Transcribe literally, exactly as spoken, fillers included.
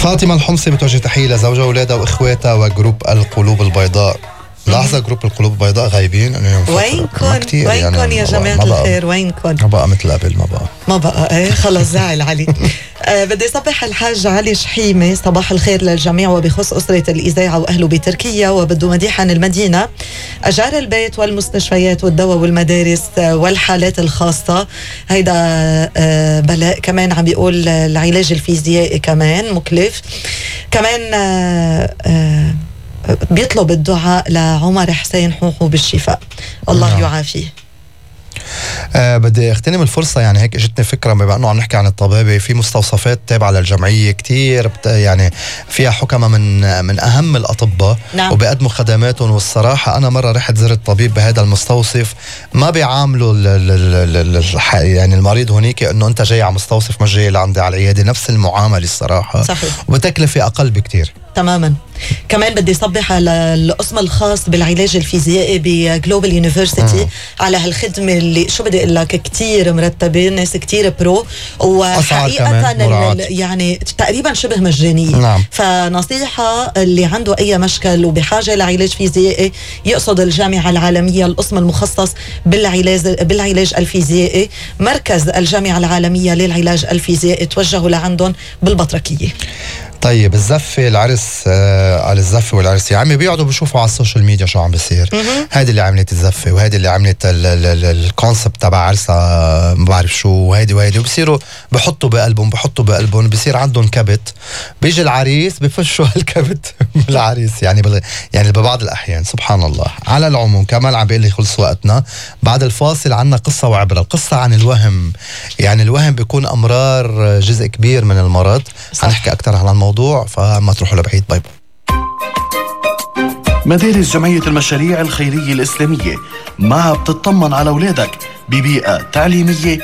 فاطمة الحمصي بتوجه تحية لزوجها وأولادها وإخواتها وجروب القلوب البيضاء. لحظة، جروب القلوب البيضاء غايبين. وينكن وينكن يعني يا جماعة الخير؟ وينكن؟ ما بقى مثل قبل، ما بقى ما بقى ايه خلص زعل علي. آه بدي صبح الحاج علي شحيمة، صباح الخير للجميع وبخص أسرة الإذاعة وأهله بتركيا، وبده مديح عن المدينة، أجار البيت والمستشفيات والدواء والمدارس والحالات الخاصة. هيدا آه بلاء. كمان عم بيقول العلاج الفيزيائي كمان مكلف. كمان آه آه بيطلب الدعاء لعمر حسين حوحو بالشفاء، الله نعم. يعافيه. أه بدي اغتنم الفرصة، يعني هيك اجتني فكرة بما انه عم نحكي عن الطبابة، في مستوصفات تابعة للجمعية كتير يعني فيها حكمة من من اهم الاطباء نعم. وبيقدموا خدماتهم. والصراحة انا مرة رحت زرت طبيب بهذا المستوصف، ما بيعاملوا ال ال ال ال يعني المريض هنيك انه انت جاي على مستوصف مش جاي لعندي على العيادة، نفس المعاملة الصراحة صحيح. وبتكلفة اقل بكتير تماما. كمان بدي صبح على القسم الخاص بالعلاج الفيزيائي بجلوبال يونيفرسيتي على هالخدمة اللي شو بدي اقول لك كتير مرتبة، ناس كتير برو، وحقيقة يعني تقريبا شبه مجانية نعم. فنصيحة اللي عنده اي مشكل وبحاجة لعلاج فيزيائي يقصد الجامعة العالمية، القسم المخصص بالعلاج بالعلاج الفيزيائي، مركز الجامعة العالمية للعلاج الفيزيائي، توجهوا لعندهم بالبطركية. طيب الزفة العرس آه على الزفة والعرس يا عمي بيقعدوا بيشوفوا على السوشيال ميديا شو عم بيصير. هذه اللي عملت الزفة وهذه اللي عملت الكونسبت تبع عرسها ما بعرف شو وهيدي وهيدي، وبصيروا بحطوا بقلبهم بحطوا بقلبهم بصير عندهم كبت، بيجي العريس بفشوا هالكبت بالعريس يعني بل... يعني ببعض الأحيان سبحان الله. على العموم كمان عم بيقول لي خلص وقتنا، بعد الفاصل عنا قصة وعبرة. القصة عن الوهم، يعني الوهم بيكون أمرار جزء كبير من المرض، هنحكي أكتر عن الموضوع فما تروحوا لبعيد. باي باي. مدارس جمعية المشاريع الخيرية الإسلامية معها بتطمن على أولادك ببيئة تعليمية